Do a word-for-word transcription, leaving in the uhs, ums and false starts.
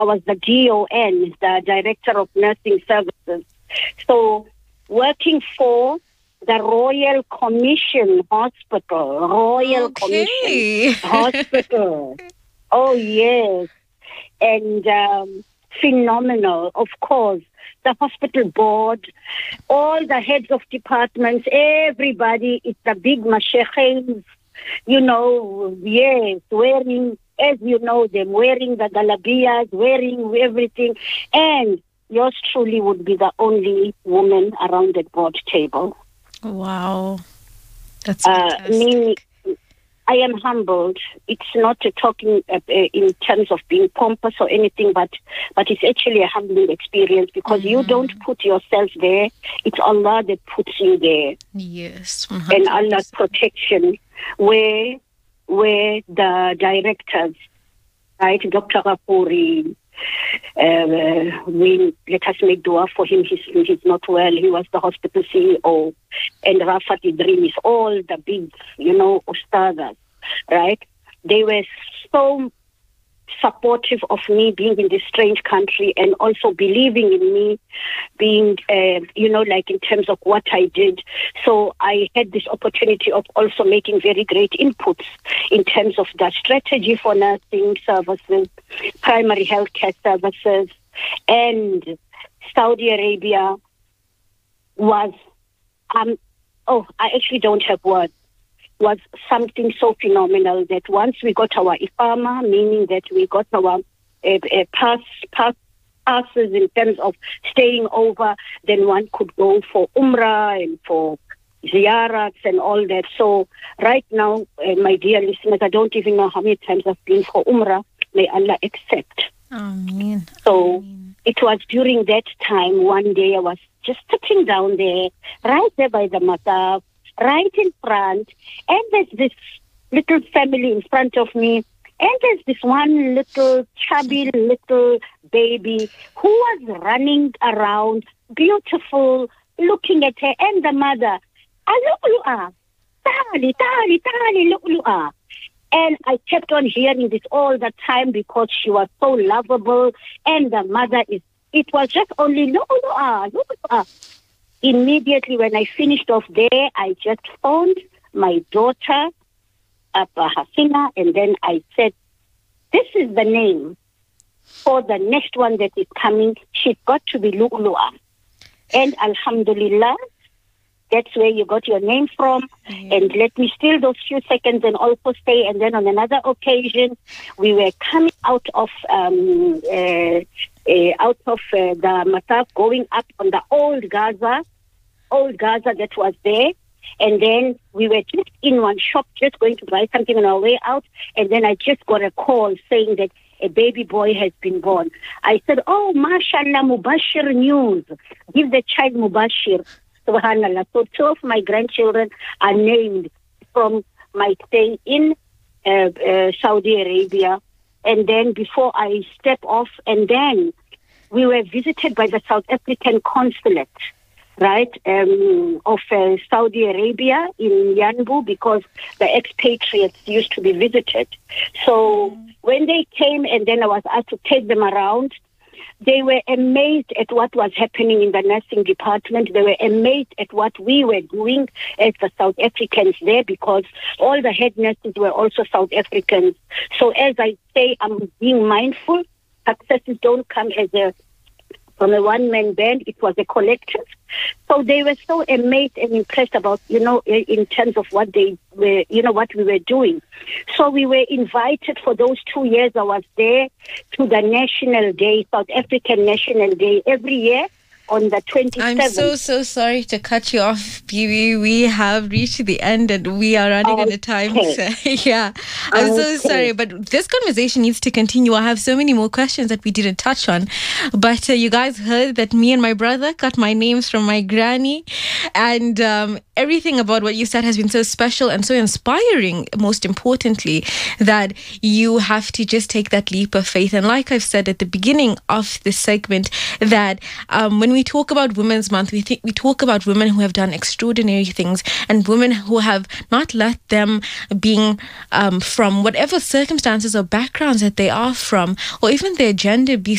I was the D O N, the Director of Nursing Services. So working for the Royal Commission Hospital, Royal Okay. Commission Hospital. Oh, yes. And um, phenomenal, of course. The hospital board, all the heads of departments, everybody, it's the big mashekhes, you know, yes, wearing, as you know them, wearing the galabiyas, wearing everything. And yours truly would be the only woman around the board table. Wow. That's Uh, fantastic. meaning, I am humbled. It's not a talking uh, in terms of being pompous or anything, but but it's actually a humbling experience because Mm-hmm. you don't put yourself there. It's Allah that puts you there. Yes. And Allah's protection, where where the directors, right, Doctor Ghafouri, uh, we let us make dua for him. He's, he's not well. He was the hospital C E O. And Rafat Idris, all the big, you know, ustadas, right? They were so supportive of me being in this strange country and also believing in me being, uh, you know, like in terms of what I did. So I had this opportunity of also making very great inputs in terms of the strategy for nursing services, primary healthcare services, and Saudi Arabia was, um, oh, I actually don't have words. Was something so phenomenal that once we got our iqama, meaning that we got our uh, uh, pass, pass, passes in terms of staying over, then one could go for Umrah and for ziyarats and all that. So right now, uh, my dear listeners, I don't even know how many times I've been for Umrah. May Allah accept. Amen. So Amen. It was during that time, one day I was just sitting down there, right there by the mataf, right in front, and there's this little family in front of me, and there's this one little chubby little baby who was running around, beautiful, looking at her, and the mother, Alulu'a, Tali, Tali, Tali, Lulu'a. And I kept on hearing this all the time because she was so lovable, and the mother is, it was just only Lulu'a, Lulu'a. Immediately when I finished off there, I just phoned my daughter, Abba Hasina, and then I said, this is the name for the next one that is coming. She's got to be Lu'lu'a. And Alhamdulillah, that's where you got your name from. Yeah. And let me steal those few seconds and also say, and then on another occasion, we were coming out of um, uh, uh, out of uh, the Mataf, going up on the old Gaza, old Gaza that was there. And then we were just in one shop, just going to buy something on our way out. And then I just got a call saying that a baby boy has been born. I said, oh, mashallah, Mubashir news. Give the child Mubashir. Subhanallah. So two of my grandchildren are named from my stay in uh, uh, Saudi Arabia. And then before I step off, and then we were visited by the South African consulate, right, um, of uh, Saudi Arabia in Yanbu, because the expatriates used to be visited. So when they came and then I was asked to take them around, they were amazed at what was happening in the nursing department. They were amazed at what we were doing as the South Africans there, because all the head nurses were also South Africans. So as I say, I'm being mindful. Successes don't come as a from a one-man band. It was a collective. So they were so amazed and impressed about, you know, in terms of what they were, you know, what we were doing. So we were invited for those two years I was there to the National Day, South African National Day, every year on the twenty-seventh. I'm so, so sorry to cut you off, Bibi. We have reached the end and we are running Okay. out of time. So, yeah, I'm so Okay. sorry. But this conversation needs to continue. I have so many more questions that we didn't touch on. But uh, you guys heard that me and my brother got my names from my granny. And um, everything about what you said has been so special and so inspiring, most importantly, that you have to just take that leap of faith. And like I've said at the beginning of this segment, that um, when we talk about Women's Month, we think we talk about women who have done extraordinary things, and women who have not let them being um, from whatever circumstances or backgrounds that they are from, or even their gender, be